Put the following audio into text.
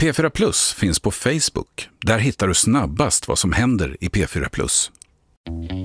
P4 Plus finns på Facebook. Där hittar du snabbast vad som händer i P4 Plus.